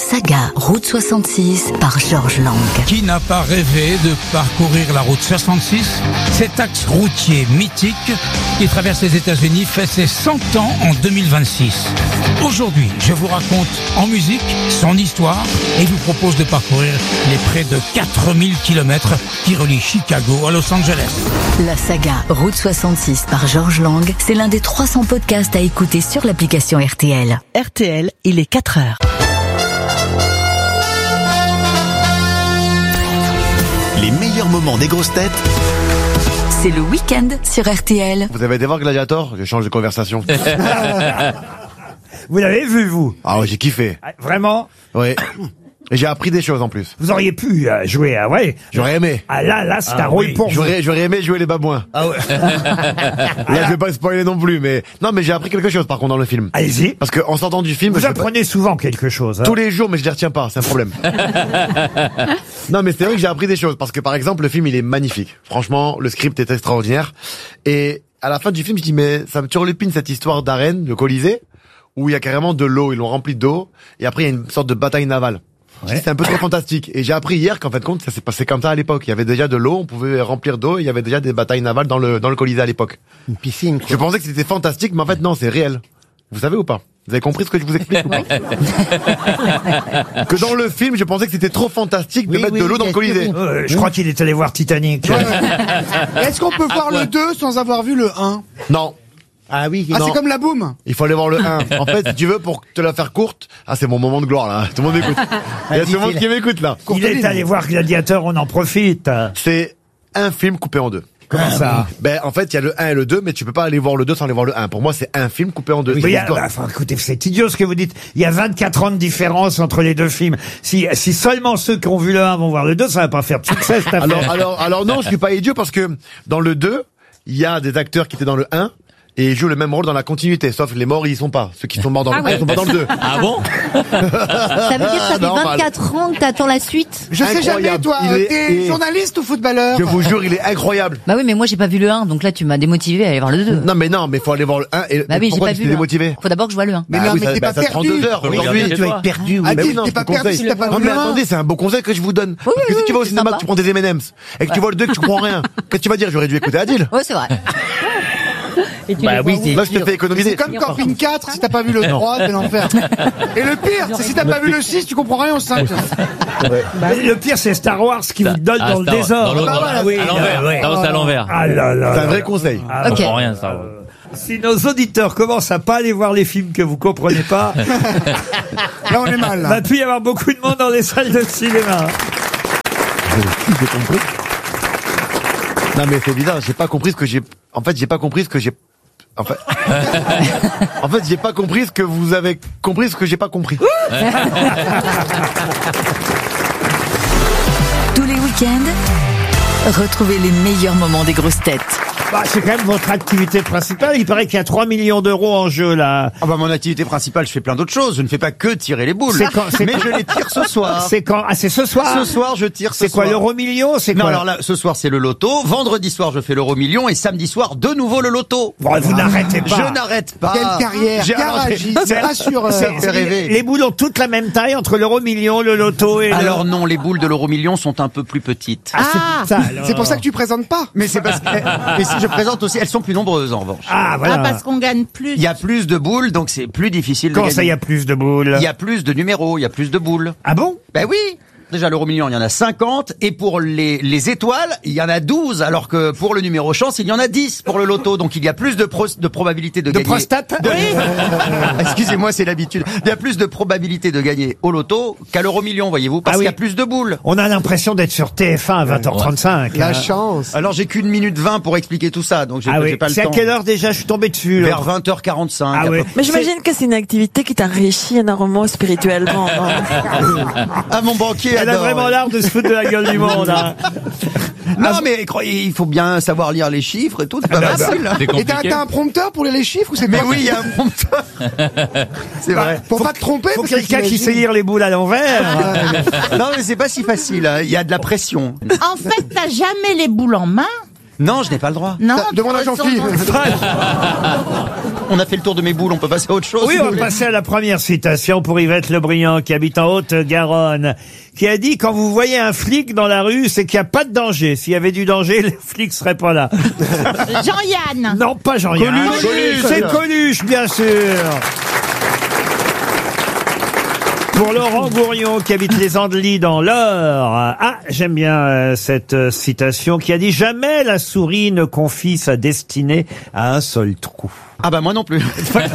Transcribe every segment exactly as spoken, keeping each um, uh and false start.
saga Route soixante-six par Georges Lang. Qui n'a pas rêvé de parcourir la route soixante-six? Cet axe routier mythique qui traverse les États-Unis fait ses cent ans en deux mille vingt-six. Aujourd'hui, je vous raconte en musique son histoire et vous propose de parcourir les près de quatre mille kilomètres qui relient Chicago à Los Angeles. La saga Route soixante-six par Georges Lang, c'est l'un des trois cents podcasts à écouter sur l'application R T L. R T L, il est quatre heures. Les meilleurs moments des grosses têtes. C'est le week-end sur R T L. Vous avez été voir Gladiator? Je change de conversation. Vous l'avez vu, vous? Ah ouais, j'ai kiffé. Vraiment? Oui. Et j'ai appris des choses en plus. Vous auriez pu euh, jouer, ah ouais. J'aurais aimé. Ah là, là, c'est Ah un rôle oui. pour vous. J'aurais, j'aurais aimé jouer les babouins. Ah ouais. Là, je vais pas spoiler non plus, mais non, mais j'ai appris quelque chose par contre dans le film. Allez-y. Parce que en sortant du film, Vous je apprenez souvent quelque chose. Hein. tous les jours, mais je les retiens pas, c'est un problème. Non, mais c'est vrai que j'ai appris des choses parce que par exemple, le film il est magnifique. Franchement, le script est extraordinaire. Et à la fin du film, je dis mais ça me turlupine cette histoire d'arène, le Colisée, où il y a carrément de l'eau, ils l'ont rempli d'eau, et après il y a une sorte de bataille navale. Ouais. C'est un peu trop fantastique. Et j'ai appris hier qu'en fait compte, ça s'est passé comme ça à l'époque. Il y avait déjà de l'eau, on pouvait remplir d'eau, et il y avait déjà des batailles navales dans le, dans le Colisée à l'époque. Une piscine, quoi. Je pensais que c'était fantastique, mais en fait non, c'est réel. Vous savez ou pas? Vous avez compris ce que je vous explique ou pas? Que dans le film, je pensais que c'était trop fantastique de Oui, mettre oui, de l'eau dans le Colisée. Euh, je crois qu'il est allé voir Titanic. Est-ce qu'on peut voir le deux sans avoir vu le un? Non. Ah oui, Ah, Non. c'est comme la boum. Il faut aller voir le un. En fait, si tu veux, pour te la faire courte, ah, c'est mon moment de gloire, là. Tout le monde écoute. Il y a tout le monde qui m'écoute, là. Il est allé voir Gladiator, on en profite. C'est un film coupé en deux. Comment ça? Ben, en fait, il y a le un et le deux, mais tu peux pas aller voir le deux sans aller voir le un. Pour moi, c'est un film coupé en deux. Mais il y a, bah, enfin, écoutez, c'est idiot ce que vous dites. Il y a vingt-quatre ans de différence entre les deux films. Si, si seulement ceux qui ont vu le un vont voir le deux, ça va pas faire de succès, cette affaire. alors, alors, alors non, je suis pas idiot parce que dans le deux, il y a des acteurs qui étaient dans le un. Et ils jouent le même rôle dans la continuité, sauf les morts, ils y sont pas. Ceux qui sont morts dans Ah le ouais. un, ils sont pas dans le deux. Ah bon? Ça veut dire que ça fait Normal. vingt-quatre ans que t'attends la suite? Je sais jamais, Incroyable. toi, Il euh, est- t'es il est- journaliste ou footballeur? Je vous jure, il est incroyable. Bah oui, mais moi j'ai pas vu le un, donc là tu m'as démotivé à aller voir le deux. Non, mais non, mais faut aller voir le un. Et Bah oui, j'ai pourquoi pas tu vu t'es le un. démotivé? Faut d'abord que je vois le un. Mais Bah non, oui, mais ça, t'es bah, pas ça te prend perdu. deux heures. Aujourd'hui, Aujourd'hui, tu vas être perdu. Ah, Mais oui, t'es non, pas je te perdu conseille. si t'as pas Non, vu mais le un. attendez, c'est un bon conseil que je vous donne. Oui, Parce que oui, si tu vas au c'est cinéma, sympa. que tu prends des M and M's, et que tu vois le deux, que tu comprends rien, qu'est-ce que tu vas dire? J'aurais dû écouter Adil. Ouais, c'est vrai. Bah oui, c'est Là, je te fais économiser. C'est comme Camping quatre, si t'as pas vu le trois, c'est l'enfer. Et le pire, c'est si t'as pas vu le six, tu comprends rien au cinq. Mais le pire, c'est Star Wars qui vous donne Ah, dans le Star Wars. désordre. Dans l'autre, Ah, voilà, oui, à l'envers. ah, ouais. Star Wars, c'est à l'envers. Ah là là. C'est un là. vrai conseil. Ah, On Ok. comprend rien, Star Wars. Si nos auditeurs commencent à pas aller voir les films que vous comprenez pas, Là, on est mal, il va là. plus y avoir beaucoup de monde dans les salles de cinéma. J'ai compris. Non, mais c'est bizarre, j'ai pas compris ce que j'ai, en fait, j'ai pas compris ce que j'ai, en fait, en fait, j'ai pas compris ce que vous avez compris ce que j'ai pas compris. Tous les week-ends, retrouvez les meilleurs moments des grosses têtes. Bah, c'est quand même votre activité principale. Il paraît qu'il y a trois millions d'euros en jeu, là. Ah bah mon activité principale, je fais plein d'autres choses. Je ne fais pas que tirer les boules. C'est quand- c'est mais quand- je les tire ce soir. C'est quand? Ah, c'est ce soir? Ce soir, je tire ce C'est quoi, soir. l'euro million? C'est Non, quoi? alors là, ce soir, c'est le loto. Vendredi soir, je fais l'euro million. Et samedi soir, de nouveau le loto. Bon, vous n'arrêtez pas. Je n'arrête pas. Quelle carrière, J'ai- alors, garage, j'ai- c'est pas sur, euh, Ça me fait rêver. Les boules ont toutes la même taille entre l'euro million, le loto et Alors le... non, les boules de l'euro million sont un peu plus petites. Ah, c'est ça, alors. C'est pour ça que tu présentes pas. Mais c'est parce que, mais si je présente aussi, elles sont plus nombreuses en revanche. Ah, voilà. Ah, parce qu'on gagne plus. Il y a plus de boules, donc c'est plus difficile de Quand gagner. ça, il y a plus de boules? Il y a plus de numéros, il y a plus de boules. Ah bon? Ben oui. Déjà, l'euro million, il y en a cinquante. Et pour les, les étoiles, il y en a douze. Alors que pour le numéro chance, il y en a dix pour le loto. Donc il y a plus de, pro, de probabilité de, De gagner. prostate? De- Excusez-moi, c'est l'habitude. Il y a plus de probabilité de gagner au loto qu'à l'euro million, voyez-vous. Parce Ah oui. qu'il y a plus de boules. On a l'impression d'être sur T F un à vingt heures trente-cinq. La hein. chance. Alors j'ai qu'une minute vingt pour expliquer tout ça. Donc j'ai Ah j'ai oui. pas le C'est à temps. quelle heure déjà? Je suis tombé dessus, là. Vers vingt heures quarante-cinq. Ah à peu oui. près. Mais j'imagine que c'est une activité qui t'enrichit énormément spirituellement. Ah, mon banquier Elle a adore. vraiment l'art de se foutre de la gueule du monde, hein. Non, mais croyez, il faut bien savoir lire les chiffres et tout. C'est pas bah, facile. hein. C'est Et t'as compliqué. t'as un prompteur pour lire les chiffres ou c'est Mais pas- oui, il y a un prompteur. C'est vrai. Pour pas te tromper, Faut parce que quelqu'un qui t'imagines- sait lire les boules à l'envers. Non, mais c'est pas si facile. hein. Il y a de la pression. En fait, t'as jamais les boules en main. Non, je n'ai pas le droit. Non. Demande à Jean-Philippe. On a fait le tour de mes boules, on peut passer à autre chose. Oui, si vous on va voulez. passer à la première citation pour Yvette Le Briand, qui habite en Haute-Garonne, qui a dit « Quand vous voyez un flic dans la rue, c'est qu'il n'y a pas de danger. S'il y avait du danger, le flic serait pas là. Jean-Yann. » Non, pas Jean-Yann. Coluche. Coluche. C'est Coluche, bien sûr. Pour Laurent Gourion, qui habite les Andelys dans l'Eure. Ah, j'aime bien euh, cette euh, citation qui a dit « Jamais la souris ne confie sa destinée à un seul trou. » Ah bah moi non plus.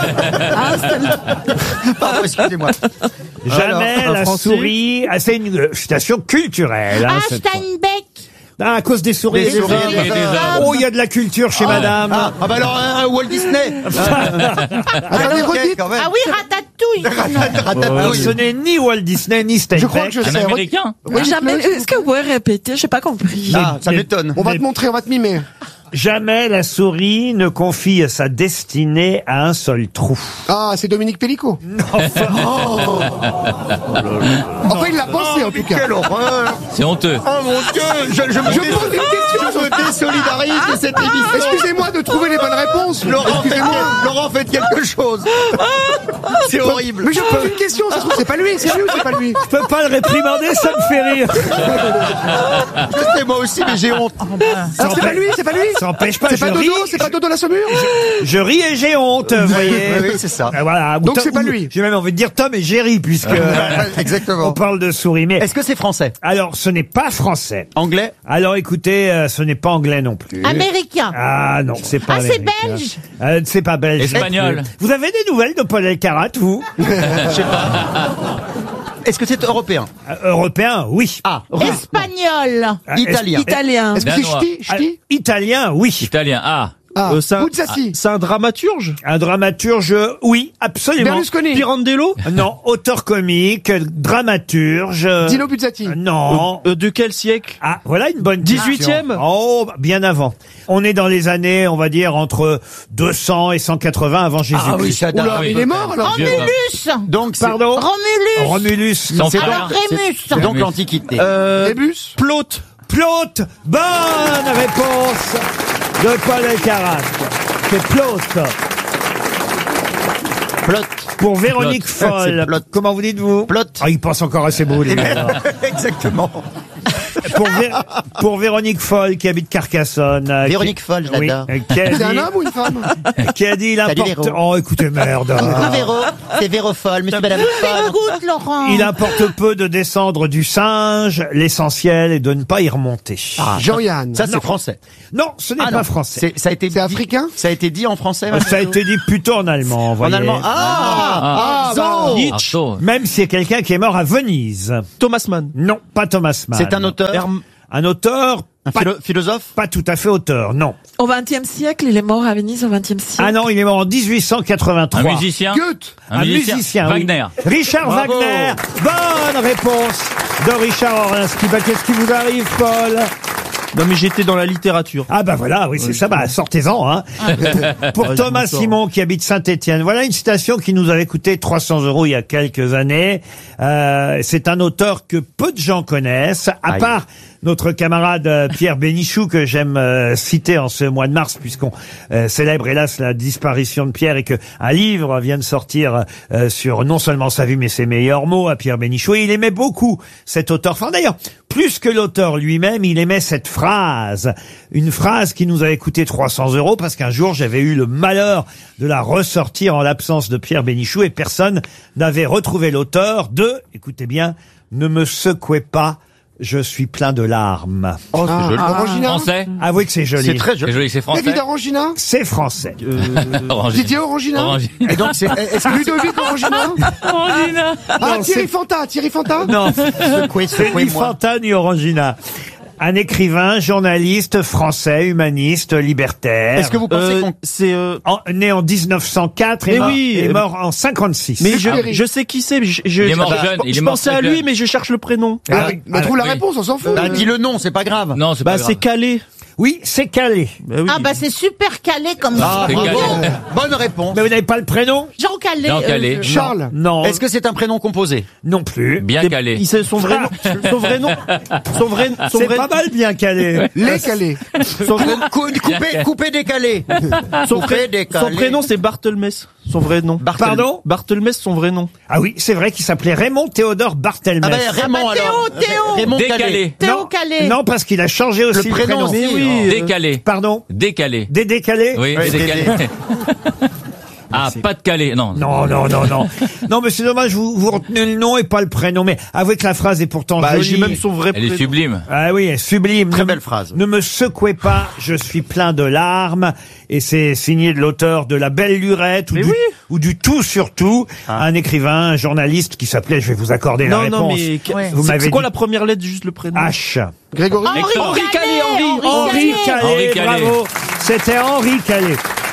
Pardon, excusez-moi. Jamais Alors, un la Français souris... Ah, c'est une euh, citation culturelle. hein, Ah, cette fois. Steinbeck. Ah, à cause des souris. Des souris, des hommes. Oh, il y a de la culture chez madame. Ah, ah bah alors euh, Walt Disney. Attendez, Ok, redites. quand même. Ah oui, Ratatouille. Oh, ce n'est ni Walt Disney, ni Steinbeck. Je crois que je Un sais. américain. Oui, Jamais. dites-le. Est-ce que vous pouvez répéter? J'ai pas compris. Ah, ça m'étonne. On va te montrer, on va te mimer. Jamais la souris ne confie sa destinée à un seul trou. Ah, c'est Dominique Pellicot. Oh. Enfin, il l'a pensé en tout cas. Quelle horreur. C'est honteux. Oh mon Dieu, je, je me Je pose une question. je me désolidarise de cette émission. Excusez-moi de trouver les bonnes réponses. Laurent, faites, Excusez-moi. Laurent, faites quelque chose. C'est horrible. Mais je pose une question, ça se trouve, c'est pas lui, c'est lui ou c'est pas lui? Je peux pas le réprimander, ça me fait rire. Je sais moi aussi, mais j'ai honte. Ah, c'est pas lui, c'est pas lui. Ça n'empêche pas, C'est je pas ris. Dodo, c'est pas Dodo la Saumure. Je ris et j'ai honte, vous voyez. Oui, oui, c'est ça. Ah, voilà. Ou Donc Tom- c'est pas ou- lui. J'ai même envie de dire Tom et Jerry, puisque euh, Exactement. on parle de souris. Mais Est-ce que c'est français? alors, ce n'est pas français. Anglais? Alors, écoutez, euh, ce n'est pas anglais non plus. Américain. Ah non, c'est pas Ah, c'est américain. belge. Euh, c'est pas belge. Espagnol. Vous avez des nouvelles de Paul Elkarat, vous? Je sais pas. Est-ce que c'est européen? Euh, Européen, oui. Ah, Espagnol. Ah, italien. Italien. Est-ce que c'est Danois. ch'ti, Ah, ch'ti? Italien, oui. Italien. Ah. Ah, Euh, c'est un- Buzzati. C'est un dramaturge Un dramaturge, oui, absolument. Berlusconi. Pirandello Non, auteur comique, dramaturge. Dino Buzzati. Non. Euh, De quel siècle? Ah, voilà une bonne question. dix-huitième? Oh, bien avant. On est dans les années, on va dire, entre deux cents et cent quatre-vingts avant Jésus-Christ. Ah oui, ça date. Oula, oui. il est mort alors. Vieux, Romulus. Donc, c'est Pardon Romulus. Romulus. Son c'est frère. Alors Rémus. c'est donc l'Antiquité. Euh, Rébus. Plaute. Plaute. Bonne réponse de Paul Elkarat. C'est Plaute. Plot. Pour Véronique Plaute. Foll. C'est Plaute. Comment vous dites-vous Plot. Ah, il pense encore à ses boules. lui, alors. Exactement. pour, Vé- pour Véronique Foll qui habite Carcassonne. euh, Véronique qui- Foll, je oui, l'adore. euh, qui a C'est un dit- homme ou une femme? qui a dit Salut, l'importe... Véro. Oh, écoutez, merde. Ah, Véro, c'est Véro folle, monsieur, madame folle. Écoute, Laurent. Il importe peu de descendre du singe, l'essentiel est de ne pas y remonter. Jean-Yann. Ça, c'est français. Non, ce n'est Ah, pas non. français. C'est- Ça a été C'est dit- africain? Ça a été dit en français, Ça a monsieur été dit plutôt en allemand, vous En voyez. allemand. Ah, Ah. Zo. Artaud. Même si c'est quelqu'un qui est mort à Venise. Thomas Mann. Non, pas Thomas Mann. C'est un auteur, Herm- Un auteur, un pas, philo- philosophe. pas tout à fait auteur, non. Au vingtième siècle, il est mort à Venise au vingtième siècle. Ah non, il est mort en dix-huit cent quatre-vingt-trois. Un musicien. Goethe. Un musicien. oui. Wagner. Richard Bravo. Wagner. Bonne réponse de Richard Orlinski. Bah, qu'est-ce qui vous arrive, Paul? Non mais j'étais dans la littérature. Ah bah voilà, oui, c'est ça, bah sortez-en. Hein. Pour Ouais, Thomas je m'en sors. Simon qui habite Saint-Étienne, voilà une citation qui nous avait coûté trois cents euros il y a quelques années. Euh, c'est un auteur que peu de gens connaissent, à Aïe. part notre camarade euh, Pierre Bénichou que j'aime euh, citer en ce mois de mars puisqu'on euh, célèbre hélas la disparition de Pierre et que un livre vient de sortir euh, sur non seulement sa vie mais ses meilleurs mots à Pierre Bénichou. Et il aimait beaucoup cet auteur. Enfin d'ailleurs, plus que l'auteur lui-même, il aimait cette phrase. Une phrase qui nous avait coûté trois cents euros parce qu'un jour j'avais eu le malheur de la ressortir en l'absence de Pierre Bénichou et personne n'avait retrouvé l'auteur de, écoutez bien, ne me secouez pas, je suis plein de larmes. Oh, Ah, c'est joli. Orangina. Français. Avouez que c'est joli. C'est très C'est joli. joli, c'est français. David Orangina. C'est français. Orangina. Didier Orangina. Orangina. Et donc, c'est, est-ce que Ludovic Orangina. Orangina. Ah, Non, Thierry c'est- Fanta. Thierry Fanta. Non, secouez, c'est ni secouez-moi. Fanta ni Orangina. Un écrivain, journaliste français, humaniste, libertaire. Est-ce que vous pensez Euh, qu'on... c'est euh, En- né en dix neuf cent quatre et Mais mort, oui, et euh, mort en cinquante-six. mais je, Exupéry. je sais qui c'est. mais Je, je, Il est mort bah, jeune, je, il est je mort pensais très à lui, jeune. mais je cherche le prénom. Ah, Mais trouve la oui. réponse, on s'en fout. Bah, dis le nom, c'est pas grave. Non, c'est Bah pas c'est grave. Calais. Oui, c'est Calais. Ah bah c'est super calé comme Ah, ça. bravo. Calais. Bonne réponse. Mais vous n'avez pas le prénom? Jean Calais. Jean Calais. euh, je- Charles. Non. Est-ce que c'est un prénom composé? Non plus. Bien Et- calé. il sait son vrai nom. Son vrai nom. Son vrai, son C'est vrai, pas mal bien Calais. Les calés. son vrai, Cou- Coupé, coupé, décalé. son, Coupé, pré- décalé. son prénom c'est Barthelmess. Son vrai nom. Barthel- Pardon? Barthelmess, son vrai nom. Ah oui, c'est vrai qu'il s'appelait Raymond Théodore Barthelmess. Ah ben Raymond Ah bah, Théo, alors. Théo. Raymond Décalé. Calais. Théo non, Calais. non, parce qu'il a changé aussi Le le, prénom prénom. aussi. Mais oui. euh, Décalé. Pardon? Décalé. Des décalés? Oui, Ouais, décalé. Ah, pas de calé. Non. Non, non, non, non. Non, mais c'est dommage, vous, vous retenez le nom et pas le prénom. Mais avouez que la phrase est pourtant Bah, jolie. j'ai même son vrai Elle est prénom. sublime. Ah oui, elle est sublime. Très Ne- belle phrase. Ne me secouez pas, je suis plein de larmes. Et c'est signé de l'auteur de La Belle Lurette ou, Mais du, oui. ou du Tout sur Tout, un écrivain, un journaliste qui s'appelait, je vais vous accorder la Non, réponse. non, mais Ouais. Vous c'est m'avez c'est quoi dit la première lettre, juste le prénom? H. Grégory. Henri Hector. Calais. Henri, Henri Calais, Henri Calais. bravo. C'était Henri Calais.